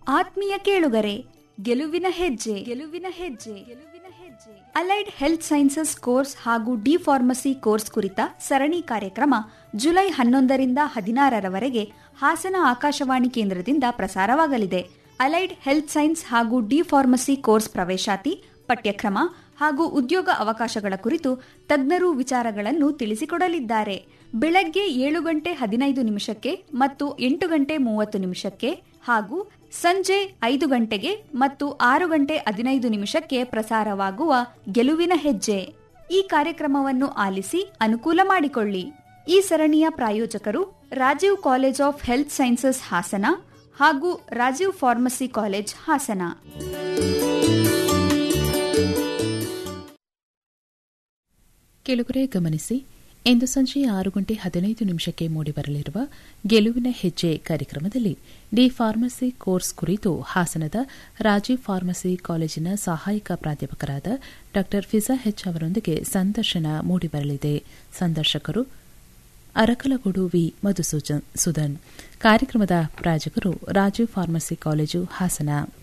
ಆತ್ಮೀಯ ಕೇಳುಗರೆ, ಗೆಲುವಿನ ಹೆಜ್ಜೆ ಅಲೈಡ್ ಹೆಲ್ತ್ ಸೈನ್ಸಸ್ ಕೋರ್ಸ್ ಹಾಗೂ ಡಿ ಫಾರ್ಮಸಿ ಕೋರ್ಸ್ ಕುರಿತ ಸರಣಿ ಕಾರ್ಯಕ್ರಮ ಜುಲೈ 11ರಿಂದ 16ರವರೆಗೆ ಹಾಸನ ಆಕಾಶವಾಣಿ ಕೇಂದ್ರದಿಂದ ಪ್ರಸಾರವಾಗಲಿದೆ. ಅಲೈಡ್ ಹೆಲ್ತ್ ಸೈನ್ಸ್ ಹಾಗೂ ಡಿ ಫಾರ್ಮಸಿ ಕೋರ್ಸ್ ಪ್ರವೇಶಾತಿ, ಪಠ್ಯಕ್ರಮ ಹಾಗೂ ಉದ್ಯೋಗ ಅವಕಾಶಗಳ ಕುರಿತು ತಜ್ಞರು ವಿಚಾರಗಳನ್ನು ತಿಳಿಸಿಕೊಡಲಿದ್ದಾರೆ. ಬೆಳಗ್ಗೆ 7:15 ಮತ್ತು 8:30 ಹಾಗೂ ಸಂಜೆ 5 ಮತ್ತು 6:15 ಪ್ರಸಾರವಾಗುವ ಗೆಲುವಿನ ಹೆಜ್ಜೆ ಈ ಕಾರ್ಯಕ್ರಮವನ್ನು ಆಲಿಸಿ ಅನುಕೂಲ ಮಾಡಿಕೊಳ್ಳಿ. ಈ ಸರಣಿಯ ಪ್ರಾಯೋಜಕರು Rajiv college of health sciences Hassan ಹಾಗೂ ರಾಜೀವ್ ಫಾರ್ಮಸಿ ಕಾಲೇಜ್ ಹಾಸನ. ಕೆಲವರೇ ಗಮನಿಸಿ, ಇಂದು ಸಂಜೆ 6:15 ಮೂಡಿಬರಲಿರುವ ಗೆಲುವಿನ ಹೆಜ್ಜೆ ಕಾರ್ಯಕ್ರಮದಲ್ಲಿ ಡಿ ಫಾರ್ಮಸಿ ಕೋರ್ಸ್ ಕುರಿತು ಹಾಸನದ ರಾಜೀವ್ ಫಾರ್ಮಸಿ ಕಾಲೇಜಿನ ಸಹಾಯಕ ಪ್ರಾಧ್ಯಾಪಕರಾದ ಡಾ ಫಿಜಾ ಹೆಚ್ ಅವರೊಂದಿಗೆ ಸಂದರ್ಶನ ಮೂಡಿಬರಲಿದೆ. ಸಂದರ್ಶಕರು ಅರಕಲಗೂಡು ವಿ ಮಧುಸೂದನ್. ಕಾರ್ಯಕ್ರಮದ ಪ್ರಾಯೋಜಕರು ರಾಜೀವ್ ಫಾರ್ಮಸಿ ಕಾಲೇಜು ಹಾಸನ.